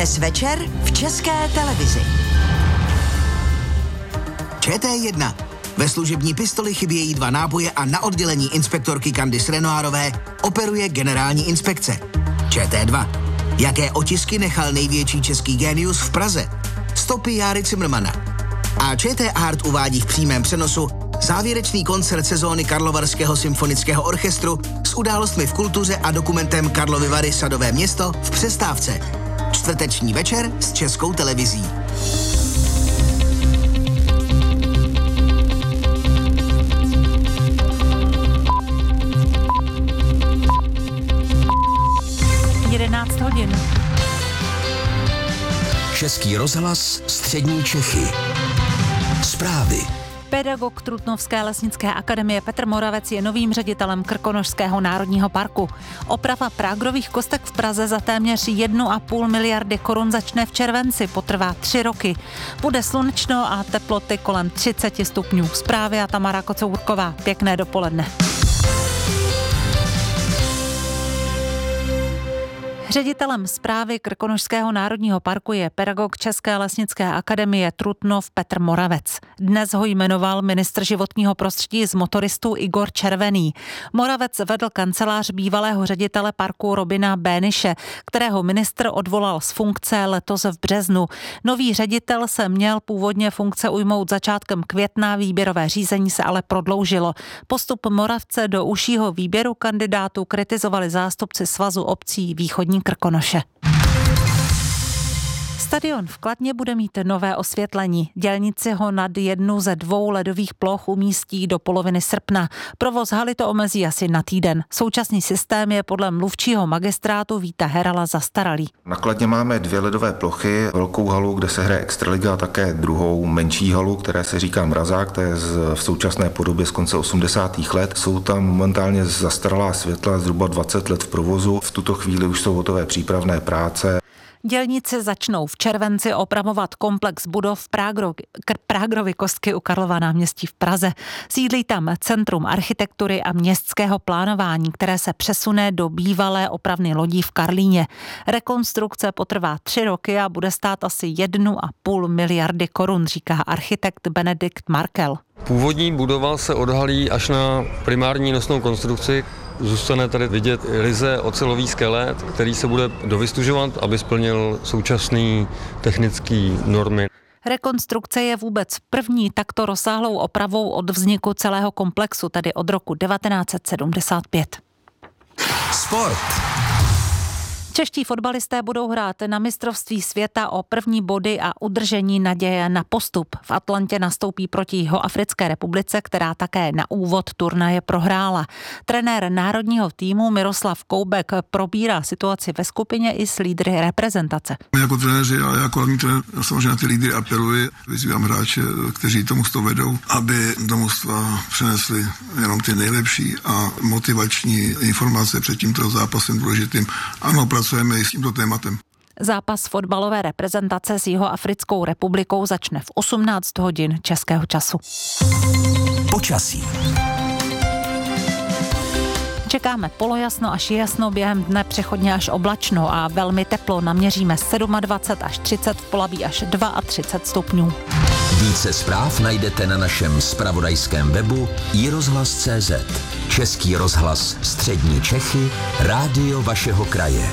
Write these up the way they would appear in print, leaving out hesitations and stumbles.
Dnes večer v České televizi. ČT1. Ve služební pistoli chybějí 2 náboje a na oddělení inspektorky Candice Renoirové operuje generální inspekce. ČT2. Jaké otisky nechal největší český génius v Praze? Stopy Járy Cimrmana. A ČT Art uvádí v přímém přenosu závěrečný koncert sezóny Karlovarského symfonického orchestru s událostmi v kultuře a dokumentem Karlovy Vary Sadové město v přestávce. Čtvrteční večer s Českou televizí. Hodin. Český rozhlas, střední Čechy. Zprávy. Pedagog Trutnovské lesnické akademie Petr Moravec je novým ředitelem Krkonošského národního parku. Oprava Prágrových kostek v Praze za téměř 1,5 miliardy korun začne v červenci, potrvá 3 roky. Bude slunečno a teploty kolem 30 stupňů. Zprávy a Tamara Kocourková. Pěkné dopoledne. Ředitelem správy Krkonošského národního parku je pedagog České lesnické akademie Trutnov Petr Moravec. Dnes ho jmenoval ministr životního prostředí z motoristů Igor Červený. Moravec vedl kancelář bývalého ředitele parku Robina Béniše, kterého ministr odvolal z funkce letos v březnu. Nový ředitel se měl původně funkce ujmout začátkem května, výběrové řízení se ale prodloužilo. Postup Moravce do užšího výběru kandidátů kritizovali zástupci Svazu obcí Východní Krkonoše. Stadion v Kladně bude mít nové osvětlení. Dělníci ho nad jednu ze 2 ledových ploch umístí do poloviny srpna. Provoz haly to omezí asi na týden. Současný systém je podle mluvčího magistrátu Víta Herala zastaralý. Na Kladně máme 2 ledové plochy, velkou halu, kde se hraje extraliga, a také druhou menší halu, která se říká Mrazák, to je v současné podobě z konce 80. let. Jsou tam momentálně zastaralá světla, zhruba 20 let v provozu. V tuto chvíli už jsou hotové přípravné práce. Dělníci začnou v červenci opravovat komplex budov Prágrovy kostky u Karlova náměstí v Praze. Sídlí tam Centrum architektury a městského plánování, které se přesune do bývalé opravny lodí v Karlíně. Rekonstrukce potrvá 3 roky a bude stát asi 1,5 miliardy korun, říká architekt Benedikt Markel. Původní budova se odhalí až na primární nosnou konstrukci. Zůstane tady vidět ryze ocelový skelet, který se bude dovystužovat, aby splnil současný technický normy. Rekonstrukce je vůbec první takto rozsáhlou opravou od vzniku celého komplexu, tedy od roku 1975. Sport. Čeští fotbalisté budou hrát na mistrovství světa o první body a udržení naděje na postup. V Atlantě nastoupí proti Jihoafrické republice, která také na úvod turnaje prohrála. Trenér národního týmu Miroslav Koubek probírá situaci ve skupině i s lídry reprezentace. Jako trenéři, ale jako hlavní trenér samozřejmě na ty lídry apeluji, vyzývám hráče, kteří to mužstvo vedou, aby do mužstva přinesli jenom ty nejlepší a motivační informace před tímto zápasem důležitým. Ano, pracujeme i s tímto tématem. Zápas fotbalové reprezentace s Jihoafrickou republikou začne v 18 hodin českého času. Počasí. Čekáme polojasno až jasno, během dne přechodně až oblačno a velmi teplo. Naměříme 27 až 30, v Polabí až 32 stupňů. Více zpráv najdete na našem zpravodajském webu iRozhlas.cz. Český rozhlas střední Čechy, rádio vašeho kraje.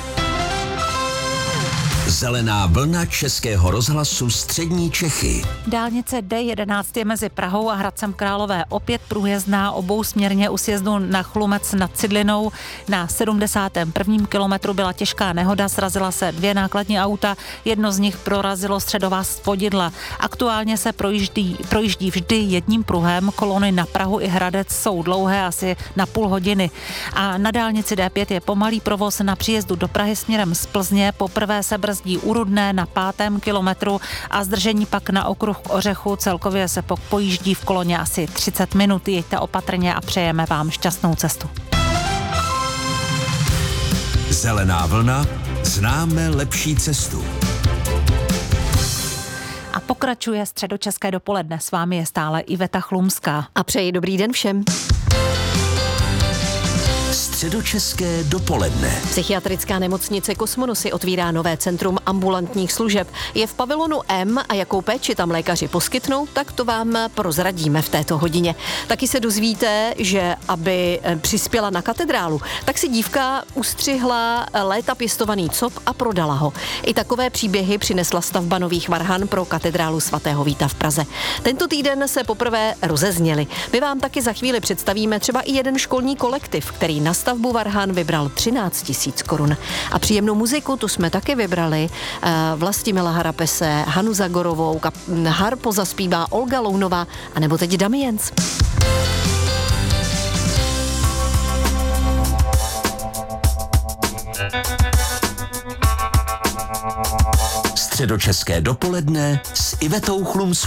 Zelená vlna Českého rozhlasu střední Čechy. Dálnice D11 je mezi Prahou a Hradcem Králové opět průjezdná, obousměrně u sjezdu na Chlumec nad Cidlinou. Na 71. kilometru byla těžká nehoda, srazila se 2 nákladní auta, jedno z nich prorazilo středová svodidla. Aktuálně se projíždí vždy jedním pruhem, kolony na Prahu i Hradec jsou dlouhé asi na půl hodiny. A na dálnici D5 je pomalý provoz na příjezdu do Prahy směrem z Plzně, poprvé se brzdí u Rudné na 5. kilometru a zdržení pak na okruh k Ořechu. Celkově se pojíždí v koloně asi 30 minut. Jeďte opatrně a přejeme vám šťastnou cestu. Zelená vlna, známe lepší cestu. A pokračuje středočeské dopoledne. S vámi je stále Iveta Chlumská. A přeji dobrý den všem. Středočeské dopoledne. Psychiatrická nemocnice Kosmonosy otvírá nové centrum ambulantních služeb. Je v pavilonu M a jakou péči tam lékaři poskytnou, tak to vám prozradíme v této hodině. Taky se dozvíte, že aby přispěla na katedrálu, tak si dívka ustřihla léta pěstovaný cop a prodala ho. I takové příběhy přinesla stavba nových varhan pro katedrálu svatého Víta v Praze. Tento týden se poprvé rozezněly. My vám taky za chvíli představíme třeba i jeden školní kolektiv, který na stavbu varhan vybral 13 000 korun. A příjemnou muziku tu jsme taky vybrali. Vlastimila Harapese, Hanu Zagorovou, harpo zaspívá Olga Lounová a nebo teď Damiens. Středočeské dopoledne s Ivetou Chlumskou.